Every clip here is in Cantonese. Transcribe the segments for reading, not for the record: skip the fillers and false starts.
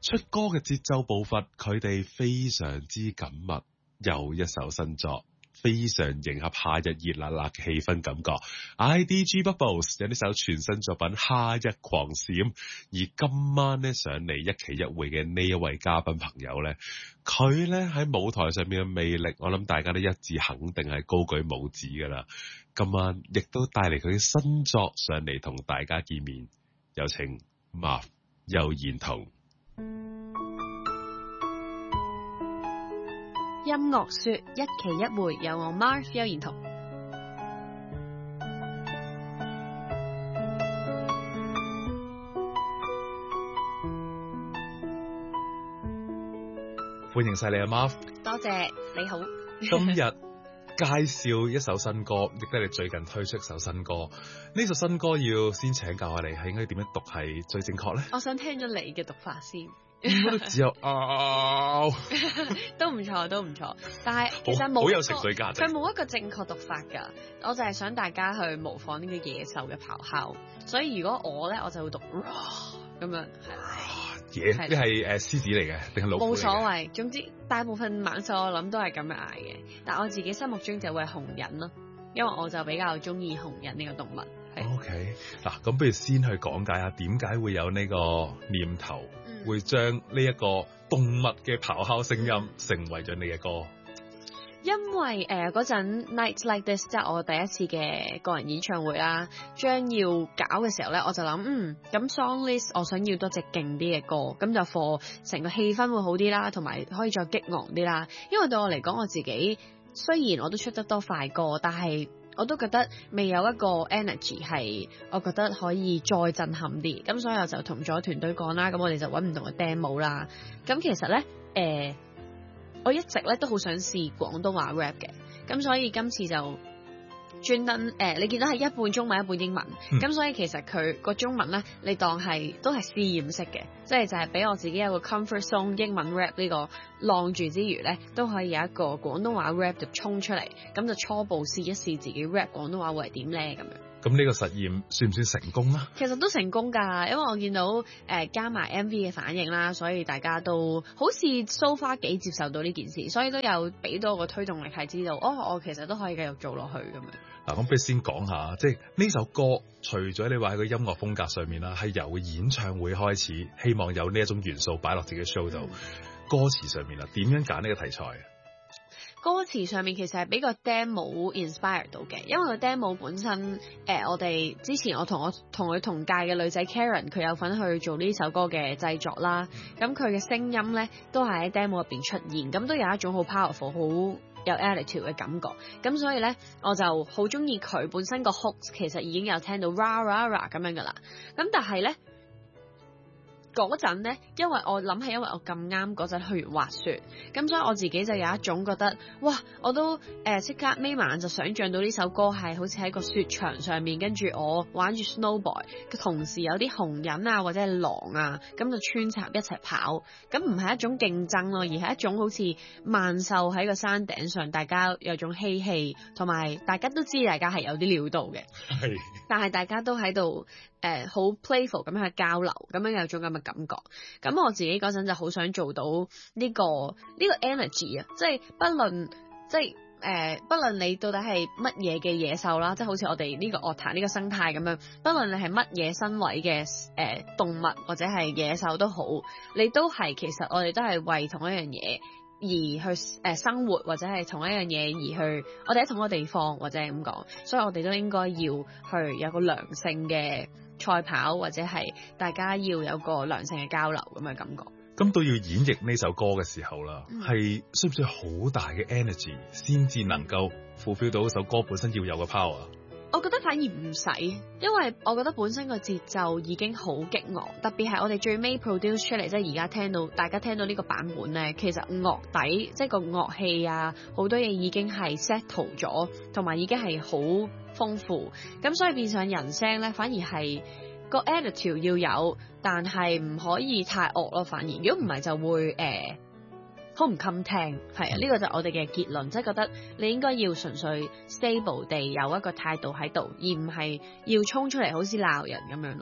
出歌嘅節奏步伐，佢哋非常之緊密，又一首新作。非常迎合夏日熱辣辣嘅氣氛感覺 ，IDG Bubbles 有呢首全新作品《夏日狂閃》，而今晚咧上嚟一期一會嘅呢一位嘉賓朋友咧，佢咧喺舞台上面嘅魅力，我諗大家都一致肯定係高舉拇指噶啦。今晚亦都帶嚟佢嘅新作上嚟同大家見面，有請 Marv 邱彥彤。 音樂說一期一會，有我 Marv 邱彥彤。 歡迎晒你啊 Marv， 多謝你好。 今日介紹一首新歌，亦都係你最近推出一首新歌。呢首新歌要先請教下你，係應該點樣讀係最正確咧？ 我想聽咗你嘅讀法先。 應該都只有都唔錯，都唔錯。但係其實冇好有情緒價值。 佢冇一個正確讀法㗎。我就係想大家去模仿呢個野獸嘅咆哮。所以如果我咧，我就會讀咁樣係。 野，你係獅子嚟嘅定係老虎嚟嘅？ 冇所謂，總之大部分猛獸我諗都係咁樣嗌嘅。但我自己心目中就會係紅人咯，因為我就比較中意紅人呢個動物。 OK， 嗱咁不如先去講解下點解會有呢個念頭，會將呢一個動物嘅咆哮聲音成為咗你嘅歌。 因為嗰陣 Nights Like This 即係我第一次嘅個人演唱會啦，將要搞嘅時候咧，我就諗咁 song list 我想要多隻勁啲嘅歌，咁就 for 成個氣氛會好啲啦，同埋可以再激昂啲啦。因為對我嚟講，我自己雖然我都出得多快歌，但係我都覺得未有一個 energy 係我覺得可以再震撼啲，咁所以我就同咗團隊講啦，咁我哋就揾唔同嘅 demo 啦。咁其實咧我一直咧都好想試廣東話 rap 嘅，咁所以今次就專登你見到係一半中文一半英文，咁所以其實佢個中文咧，你當係都係試驗式嘅，即係就係俾我自己有個 comfort zone 英文 rap 呢個晾住之餘咧，都可以有一個廣東話 rap 就衝出嚟，咁就初步試一試自己 rap 廣東話會係點咧咁樣。 咁呢個實驗算唔算成功啊？ 其實都成功㗎，因為我見到加埋 MV 嘅反應啦，所以大家都好似 so far 幾接受到呢件事，所以都有俾到個推動力，係知道我其實都可以繼續做落去咁樣。 嗱，咁不如先講下，即係呢首歌，除咗你話喺個音樂風格上面啦，係由演唱會開始，希望有呢一種元素擺落自己 show 度。歌詞上面啦，點樣揀呢個題材？ 歌詞上面其實係俾個 demo inspire 到嘅，因為個 demo 本身我哋之前我同佢同屆嘅女仔 Karen 佢有份去做呢首歌嘅製作啦，咁佢嘅聲音咧都係喺 demo 入邊出現，咁都有一種好 powerful 好有 attitude 嘅感覺，咁所以咧我就好中意佢本身個 hook 其實已經有聽到 ra ra ra 咁樣噶啦，咁但係咧嗰陣咧，因為我諗係因為我咁啱嗰陣去完滑雪，咁所以我自己就有一種覺得，哇！我都即刻眯埋眼就想像到呢首歌係好似喺個雪場上面，跟住我玩住 snowboard 嘅同時有啲紅人啊或者係狼啊，咁就穿插一齊跑，咁唔係一種競爭咯，而係一種好似萬獸喺個山頂上，大家有種嬉戲，同埋大家都知大家係有啲料到嘅，但係大家都喺度好 playful 咁樣去交流，咁樣有種咁嘅感覺。咁我自己嗰陣就好想做到呢個 energy 啊，即係不論你到底係乜嘢嘅野獸啦，即係好似我哋呢個樂壇呢個生態咁樣，不論你係乜嘢身位嘅動物或者係野獸都好，你都係其實我哋都係為同一樣嘢而去生活，或者係同一樣嘢而去，我哋喺同一個地方或者係咁講，所以我哋都應該要去有個良性嘅賽跑，或者係大家要有個良性嘅交流咁嘅感覺。 咁到要演繹呢首歌嘅時候啦，係需唔需要好大嘅 energy 先至能夠 fulfill 到首歌本身要有嘅 power？ 我覺得反而唔使，因為我覺得本身個節奏已經好激昂，特別係我哋最尾 produce 出嚟，即係而家大家聽到呢個版本咧，其實樂底即係個樂器啊，好多嘢已經係 settle 咗，同埋已經係好豐富，咁所以變相人聲咧，反而係個 attitude 要有，但係唔可以太惡咯。反而如果唔係就會好唔襟聽，係啊，呢個就係我哋嘅結論，即係覺得你應該要純粹 stable 地有一個態度喺度，而唔係要衝出嚟好似鬧人咁樣咯。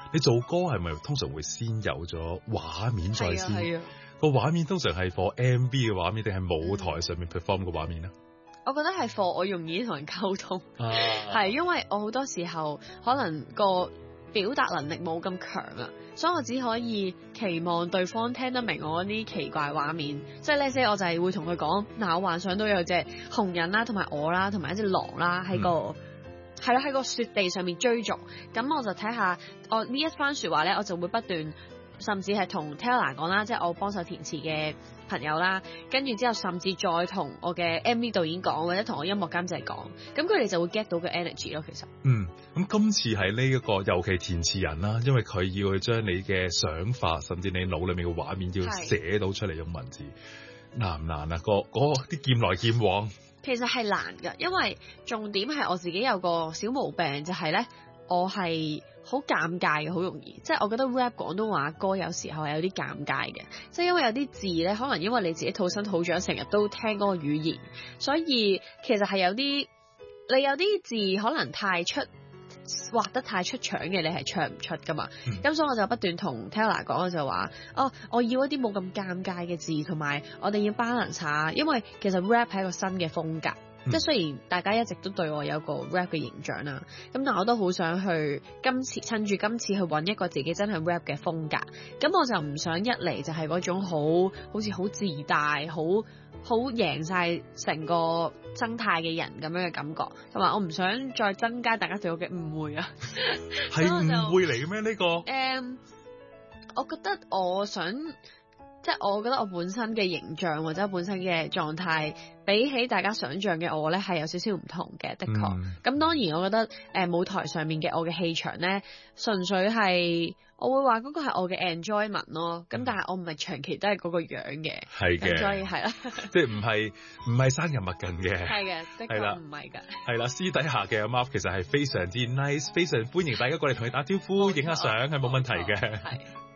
你做歌係咪通常會先有咗畫面再先？ 係啊。 個畫面通常係 for MV 嘅畫面定係舞台上面 perform 嘅畫面咧？ 我覺得係 for 我容易同人溝通，係、 啊、 因為我好多時候可能個表達能力冇咁強啊，所以我只可以期望對方聽得明我啲奇怪畫面。即係呢些我就係會同佢講，嗱，我幻想到有隻紅人啦，同埋我啦，同埋一隻狼啦喺個係啦喺個雪地上面追逐。咁我就睇下我呢一番説話咧，我就會不斷。甚至係同 Taylor 講啦，即係我幫手填詞嘅朋友啦，跟住之後甚至再同我嘅 MV 導演講，或者同我音樂監製講，咁佢哋就會 get 到個 energy 咯。其實， 咁今次係呢一個，尤其填詞人啦，因為佢要去將你嘅想法，甚至你腦裏面嘅畫面要寫到出嚟用文字，難唔難啊？啲劍來劍往， 其實係難㗎，因為重點係我自己有個小毛病，就係咧，我係好尷尬嘅，好容易，即係我覺得 rap 廣東話歌有時候係有啲尷尬嘅，即係因為有啲字咧，可能因為你自己土生土長，成日都聽嗰個語言，所以其實係有啲你有啲字可能太出畫得太出腸嘅，你係唱唔出噶嘛。咁所以我就不斷同 Taylor 講，我就話我要一啲冇咁尷尬嘅字，同埋我哋要 balance 下，因為其實 rap 係一個新嘅風格。即係雖然大家一直都對我有個 rap 嘅形象啦，咁但我都好想去趁住今次去揾一個自己真係 rap 嘅風格。咁我就唔想一嚟就係嗰種好似好自大、好贏晒成個生態嘅人咁樣嘅感覺，同埋我唔想再增加大家對我嘅誤會啊。 係誤會嚟嘅咩？呢個我覺得我想。即係我覺得我本身嘅形象或者本身嘅狀態，比起大家想象嘅我咧係有少少唔同嘅，的確。咁當然我覺得舞台上面嘅我嘅氣場咧，純粹係我會話嗰個係我嘅 enjoyment 咯。咁但係我唔係長期都係嗰個樣嘅， 係嘅， 所以係啦， 即係唔係生人勿近嘅， 係嘅，的確唔係㗎。係啦，私底下嘅阿 Marv 其實係非常之 nice，非常歡迎大家過嚟同佢打招呼、影下相係冇問題嘅。係。